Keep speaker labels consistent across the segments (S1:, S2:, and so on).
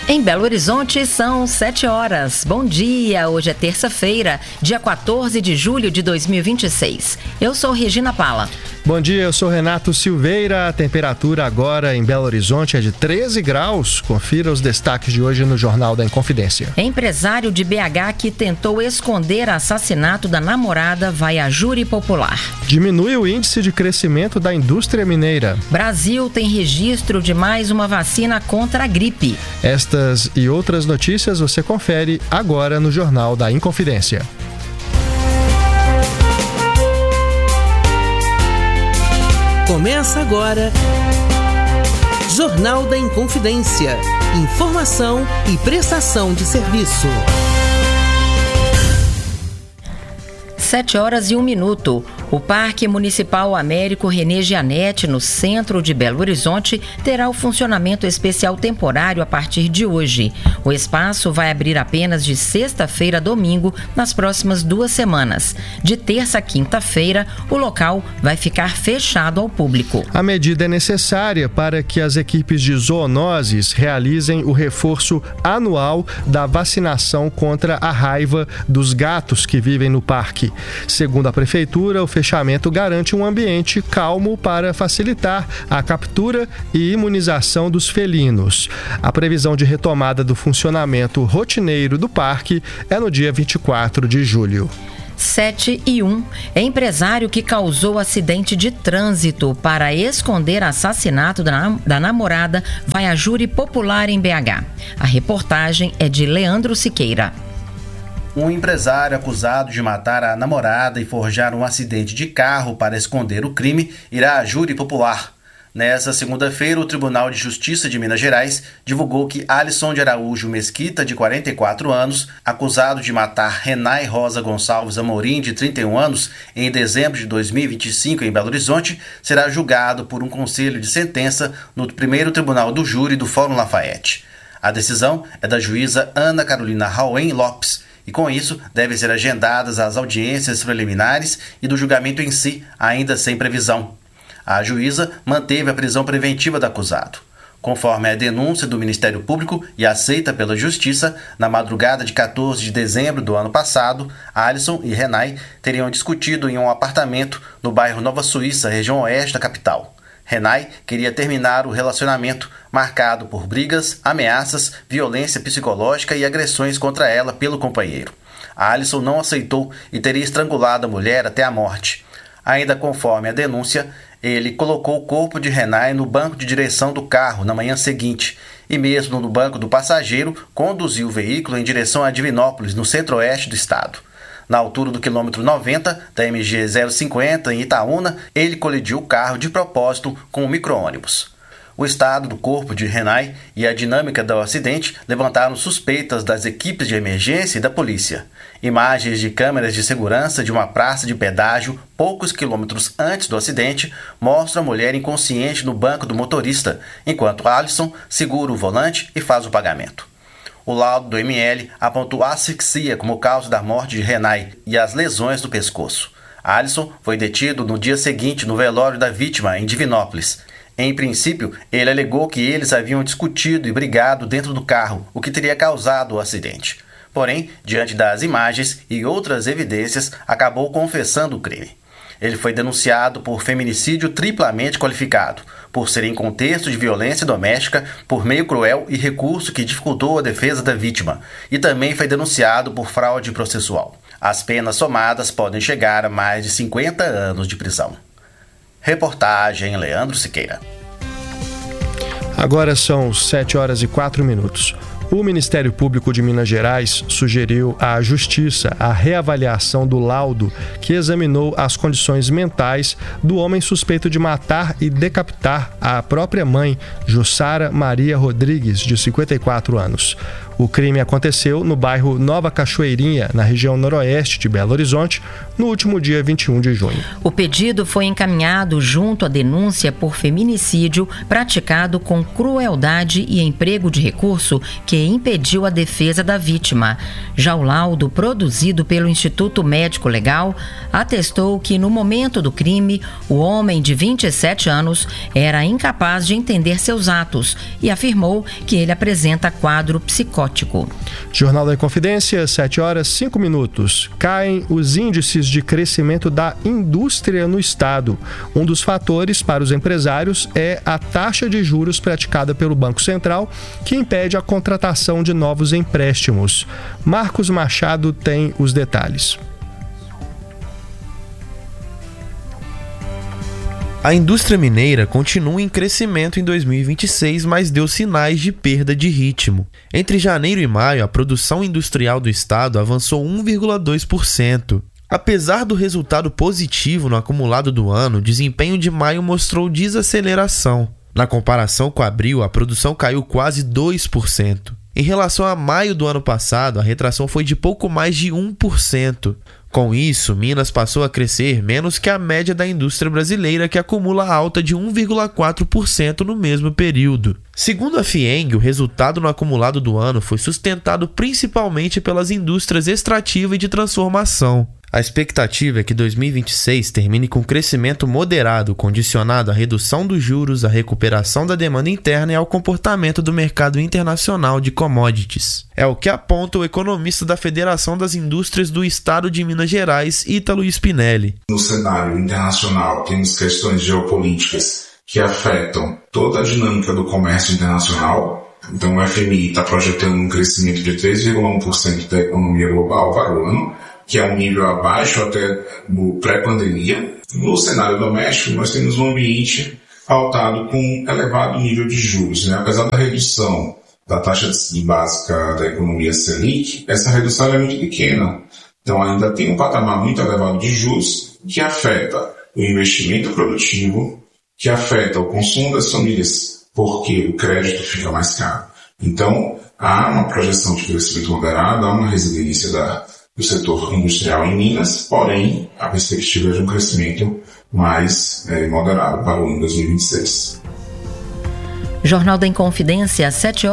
S1: Em Belo Horizonte são 7 horas. Bom dia, hoje é terça-feira, dia 14 de julho de 2026. Eu sou Regina Pala.
S2: Bom dia, eu sou Renato Silveira. A temperatura agora em Belo Horizonte é de 13 graus. Confira os destaques de hoje no Jornal da Inconfidência.
S1: Empresário de BH que tentou esconder assassinato da namorada vai a júri popular.
S2: Diminui o índice de crescimento da indústria mineira.
S1: Brasil tem registro de mais uma vacina contra a gripe.
S2: Estas e outras notícias você confere agora no Jornal da Inconfidência.
S3: Começa agora, Jornal da Inconfidência. Informação e prestação de serviço.
S1: 7 horas e 1 minuto. O Parque Municipal Américo René Gianetti, no centro de Belo Horizonte, terá o funcionamento especial temporário a partir de hoje. O espaço vai abrir apenas de sexta-feira a domingo nas próximas 2 semanas. De terça a quinta-feira, o local vai ficar fechado ao público.
S2: A medida é necessária para que as equipes de zoonoses realizem o reforço anual da vacinação contra a raiva dos gatos que vivem no parque. Segundo a Prefeitura, o fechamento garante um ambiente calmo para facilitar a captura e imunização dos felinos. A previsão de retomada do funcionamento rotineiro do parque é no dia 24 de julho.
S1: 7 e 1. Empresário que causou acidente de trânsito para esconder assassinato da namorada vai a júri popular em BH. A reportagem é de Leandro Siqueira.
S4: Um empresário acusado de matar a namorada e forjar um acidente de carro para esconder o crime irá à júri popular. Nessa segunda-feira, o Tribunal de Justiça de Minas Gerais divulgou que Alisson de Araújo Mesquita, de 44 anos, acusado de matar Renai Rosa Gonçalves Amorim, de 31 anos, em dezembro de 2025 em Belo Horizonte, será julgado por um conselho de sentença no primeiro Tribunal do Júri do Fórum Lafayette. A decisão é da juíza Ana Carolina Rauen Lopes, e com isso devem ser agendadas as audiências preliminares e do julgamento em si, ainda sem previsão. A juíza manteve a prisão preventiva do acusado. Conforme a denúncia do Ministério Público e aceita pela Justiça, na madrugada de 14 de dezembro do ano passado, Alisson e Renai teriam discutido em um apartamento no bairro Nova Suíça, região oeste da capital. Renai queria terminar o relacionamento, marcado por brigas, ameaças, violência psicológica e agressões contra ela pelo companheiro. Alisson não aceitou e teria estrangulado a mulher até a morte. Ainda conforme a denúncia, ele colocou o corpo de Renai no banco de direção do carro na manhã seguinte e mesmo no banco do passageiro conduziu o veículo em direção a Divinópolis, no centro-oeste do estado. Na altura do quilômetro 90 da MG 050 em Itaúna, ele colidiu o carro de propósito com um micro-ônibus. O estado do corpo de Renai e a dinâmica do acidente levantaram suspeitas das equipes de emergência e da polícia. Imagens de câmeras de segurança de uma praça de pedágio poucos quilômetros antes do acidente mostram a mulher inconsciente no banco do motorista, enquanto Alisson segura o volante e faz o pagamento. O laudo do ML apontou asfixia como causa da morte de Renai e as lesões do pescoço. Alisson foi detido no dia seguinte no velório da vítima, em Divinópolis. Em princípio, ele alegou que eles haviam discutido e brigado dentro do carro, o que teria causado o acidente. Porém, diante das imagens e outras evidências, acabou confessando o crime. Ele foi denunciado por feminicídio triplamente qualificado, por ser em contexto de violência doméstica, por meio cruel e recurso que dificultou a defesa da vítima, e também foi denunciado por fraude processual. As penas somadas podem chegar a mais de 50 anos de prisão. Reportagem Leandro Siqueira.
S2: Agora são 7 horas e 4 minutos. O Ministério Público de Minas Gerais sugeriu à Justiça a reavaliação do laudo que examinou as condições mentais do homem suspeito de matar e decapitar a própria mãe, Jussara Maria Rodrigues, de 54 anos. O crime aconteceu no bairro Nova Cachoeirinha, na região noroeste de Belo Horizonte, no último dia 21 de junho.
S1: O pedido foi encaminhado junto à denúncia por feminicídio praticado com crueldade e emprego de recurso que que impediu a defesa da vítima. Já o laudo produzido pelo Instituto Médico Legal atestou que, no momento do crime, o homem de 27 anos era incapaz de entender seus atos e afirmou que ele apresenta quadro psicótico.
S2: Jornal da Inconfidência, 7h05. Caem os índices de crescimento da indústria no estado. Um dos fatores para os empresários é a taxa de juros praticada pelo Banco Central, que impede a contratação de novos empréstimos. Marcos Machado tem os detalhes.
S5: A indústria mineira continua em crescimento em 2026, mas deu sinais de perda de ritmo. Entre janeiro e maio, a produção industrial do estado avançou 1,2%. Apesar do resultado positivo no acumulado do ano, o desempenho de maio mostrou desaceleração. Na comparação com abril, a produção caiu quase 2%. Em relação a maio do ano passado, a retração foi de pouco mais de 1%. Com isso, Minas passou a crescer menos que a média da indústria brasileira, que acumula alta de 1,4% no mesmo período. Segundo a FIENG, o resultado no acumulado do ano foi sustentado principalmente pelas indústrias extrativa e de transformação. A expectativa é que 2026 termine com crescimento moderado, condicionado à redução dos juros, à recuperação da demanda interna e ao comportamento do mercado internacional de commodities. É o que aponta o economista da Federação das Indústrias do Estado de Minas Gerais, Ítalo Spinelli.
S6: No cenário internacional, temos questões geopolíticas que afetam toda a dinâmica do comércio internacional. Então, o FMI está projetando um crescimento de 3,1% da economia global para o ano, que é um nível abaixo até do pré-pandemia. No cenário doméstico, nós temos um ambiente pautado com elevado nível de juros, né? Apesar da redução da taxa básica da economia Selic, essa redução é muito pequena. Então ainda tem um patamar muito elevado de juros que afeta o investimento produtivo, que afeta o consumo das famílias, porque o crédito fica mais caro. Então há uma projeção de crescimento moderado, há uma resiliência do setor industrial em Minas, porém a perspectiva é de um crescimento mais moderado para o ano 2026.
S1: Jornal da Inconfidência,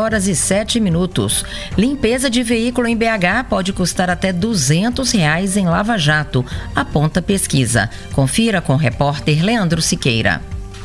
S1: 7h07. Limpeza de veículo em BH pode custar até R$200 em Lava Jato, aponta pesquisa. Confira com o repórter Leandro Siqueira.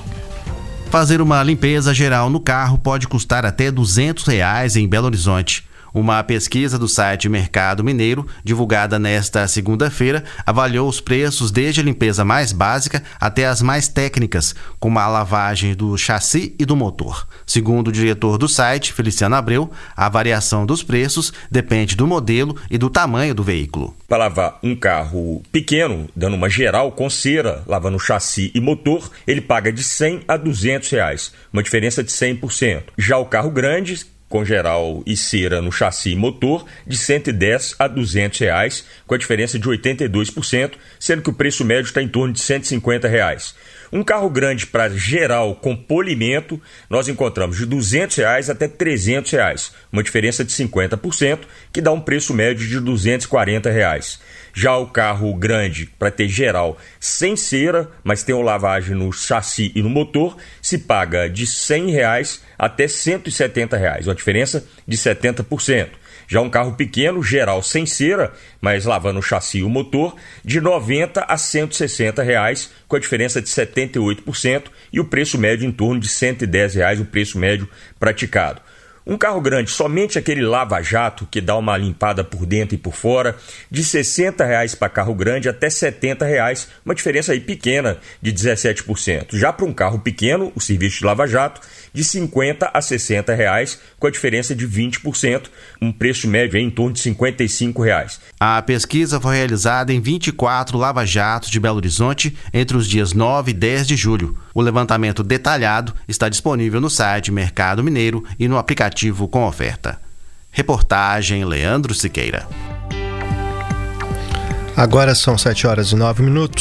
S7: Fazer uma limpeza geral no carro pode custar até R$200 em Belo Horizonte. Uma pesquisa do site Mercado Mineiro, divulgada nesta segunda-feira, avaliou os preços desde a limpeza mais básica até as mais técnicas, como a lavagem do chassi e do motor. Segundo o diretor do site, Feliciano Abreu, a variação dos preços depende do modelo e do tamanho do veículo.
S8: Para lavar um carro pequeno, dando uma geral com cera, lavando chassi e motor, ele paga de R$100 a R$200, uma diferença de 100%. Já o carro grande, com geral e cera no chassi e motor, de R$110 a R$200, com a diferença de 82%, sendo que o preço médio está em torno de R$150. Um carro grande para geral com polimento, nós encontramos de R$200 até R$300, uma diferença de 50%, que dá um preço médio de R$240. Já o carro grande, para ter geral sem cera, mas tem uma lavagem no chassi e no motor, se paga de R$100 até R$170, uma diferença de 70%. Já um carro pequeno, geral sem cera, mas lavando o chassi e o motor, de R$90 a R$160, com a diferença de 78%, e o preço médio em torno de R$110, o preço médio praticado. Um carro grande, somente aquele lava-jato, que dá uma limpada por dentro e por fora, de R$60 para carro grande até R$70, uma diferença aí pequena de 17%. Já para um carro pequeno, o serviço de lava-jato, de R$50 a R$60, com a diferença de 20%, um preço médio aí em torno de R$55.
S7: A pesquisa foi realizada em 24 lava-jatos de Belo Horizonte entre os dias 9 e 10 de julho. O levantamento detalhado está disponível no site Mercado Mineiro e no aplicativo com oferta. Reportagem Leandro Siqueira.
S2: Agora são 7h09.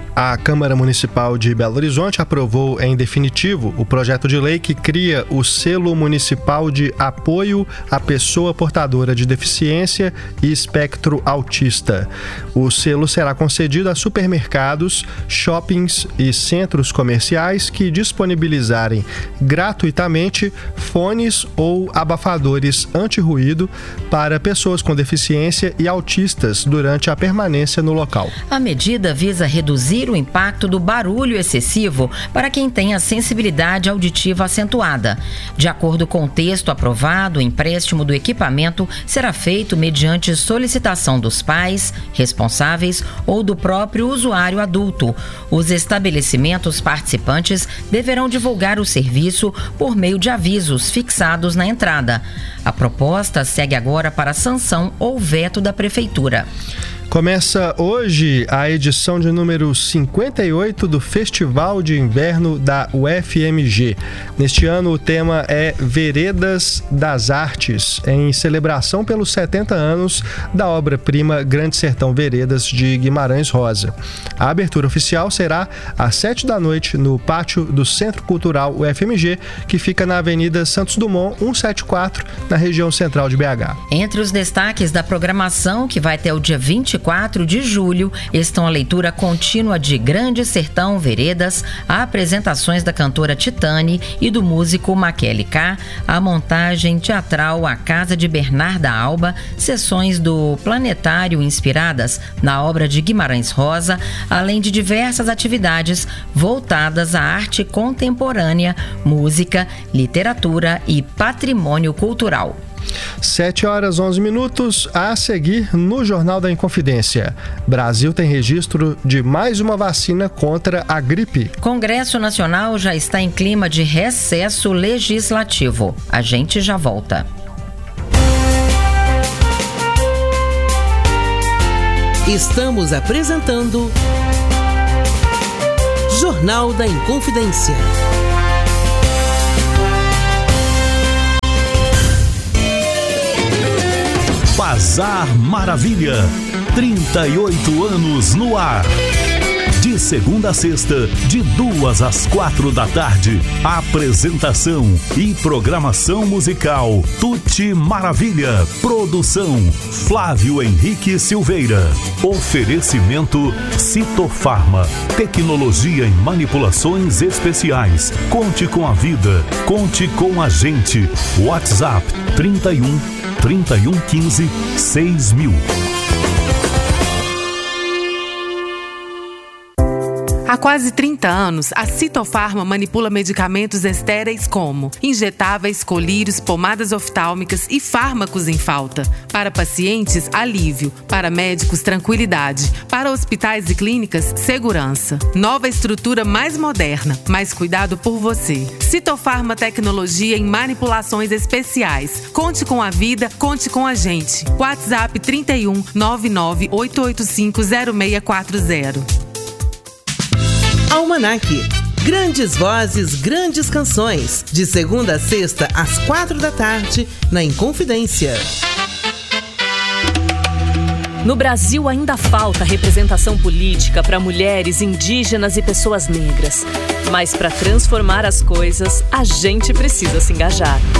S2: A Câmara Municipal de Belo Horizonte aprovou em definitivo o projeto de lei que cria o Selo Municipal de Apoio à Pessoa Portadora de Deficiência e Espectro Autista. O selo será concedido a supermercados, shoppings e centros comerciais que disponibilizarem gratuitamente fones ou abafadores anti-ruído para pessoas com deficiência e autistas durante a permanência no local.
S1: A medida visa reduzir o impacto do barulho excessivo para quem tem a sensibilidade auditiva acentuada. De acordo com o texto aprovado, o empréstimo do equipamento será feito mediante solicitação dos pais, responsáveis ou do próprio usuário adulto. Os estabelecimentos participantes deverão divulgar o serviço por meio de avisos fixados na entrada. A proposta segue agora para sanção ou veto da Prefeitura.
S2: Começa hoje a edição de número 58 do Festival de Inverno da UFMG. Neste ano o tema é Veredas das Artes, em celebração pelos 70 anos da obra-prima Grande Sertão Veredas de Guimarães Rosa. A abertura oficial será às 19h no pátio do Centro Cultural UFMG, que fica na Avenida Santos Dumont 174, na região central de BH.
S1: Entre os destaques da programação, que vai até o dia 24 de julho, estão a leitura contínua de Grande Sertão Veredas, apresentações da cantora Titane e do músico Maquele K, a montagem teatral A Casa de Bernarda Alba, sessões do Planetário inspiradas na obra de Guimarães Rosa, além de diversas atividades voltadas à arte contemporânea, música, literatura e patrimônio cultural.
S2: 7h11, a seguir no Jornal da Inconfidência. Brasil tem registro de mais uma vacina contra a gripe.
S1: Congresso Nacional já está em clima de recesso legislativo. A gente já volta.
S3: Estamos apresentando Jornal da Inconfidência.
S9: Bazar Maravilha, 38 anos no ar. De segunda a sexta, de 2 às 4 da tarde. Apresentação e programação musical Tutti Maravilha. Produção Flávio Henrique Silveira. Oferecimento Citofarma. Tecnologia em manipulações especiais. Conte com a vida. Conte com a gente. WhatsApp 3115 6000.
S10: Há quase 30 anos, a Citofarma manipula medicamentos estéreis como injetáveis, colírios, pomadas oftálmicas e fármacos em falta. Para pacientes, alívio. Para médicos, tranquilidade. Para hospitais e clínicas, segurança. Nova estrutura mais moderna, mais cuidado por você. Citofarma Tecnologia em manipulações especiais. Conte com a vida, conte com a gente. WhatsApp 31 99 885 0640.
S3: Almanac. Grandes vozes, grandes canções. De segunda a sexta, às 4 da tarde, na Inconfidência.
S11: No Brasil ainda falta representação política para mulheres, indígenas e pessoas negras. Mas para transformar as coisas, a gente precisa se engajar.